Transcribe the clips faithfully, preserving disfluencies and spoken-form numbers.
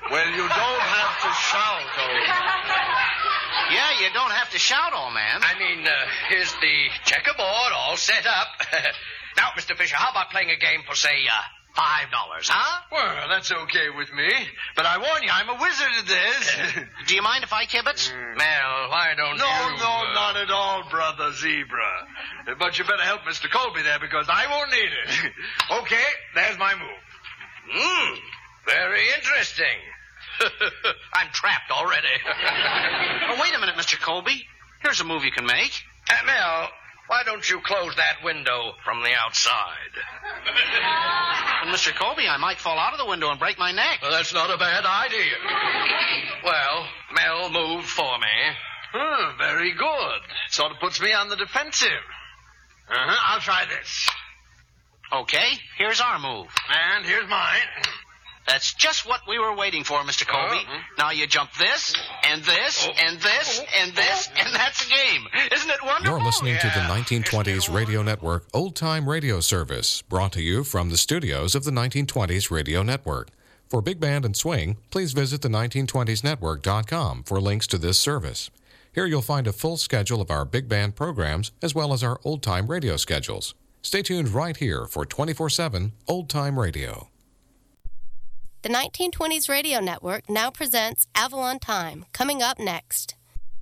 Well, you don't have to shout, old man. Yeah, you don't have to shout, old man. I mean, uh, here's the checkerboard all set up. Now, Mister Fisher, how about playing a game for, say, uh, five dollars, huh? Well, that's okay with me. But I warn you, I'm a wizard at this. Do you mind if I kibitz? Mm. Mel, why don't no, you... No, no, uh... not at all, Brother Zebra. But you better help Mister Colby there, because I won't need it. Okay, there's my move. Hmm, very interesting. I'm trapped already. Oh, wait a minute, Mister Colby. Here's a move you can make. Uh, Mel, why don't you close that window from the outside? Well, Mister Colby, I might fall out of the window and break my neck. Well, that's not a bad idea. Well, Mel moved for me. Hmm, very good. Sort of puts me on the defensive. Uh-huh, I'll try this. Okay, here's our move. And here's mine. That's just what we were waiting for, Mister Colby. Uh-huh. Now you jump this, and this, oh. and this, and this, and that's a game. Isn't it wonderful? You're listening yeah. to the nineteen twenties Radio Network Old Time Radio Service, brought to you from the studios of the nineteen twenties Radio Network. For Big Band and Swing, please visit the nineteen twenties network dot com for links to this service. Here you'll find a full schedule of our big band programs, as well as our old-time radio schedules. Stay tuned right here for twenty-four seven Old Time Radio. The nineteen twenties Radio Network now presents Avalon Time, coming up next.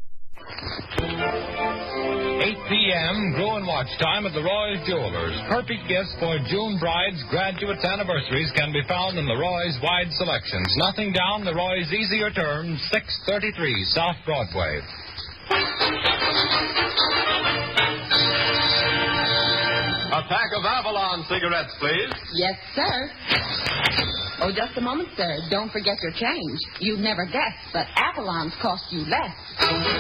eight p.m. Grow and watch time at Leroy's Jewelers. Perfect gifts for June brides, graduates, anniversaries can be found in Leroy's wide selections. Nothing down, Leroy's easier terms, six thirty-three South Broadway. A pack of Avalon cigarettes, please. Yes, sir. Oh, just a moment, sir. Don't forget your change. You'd never guess, but Avalon's cost you less.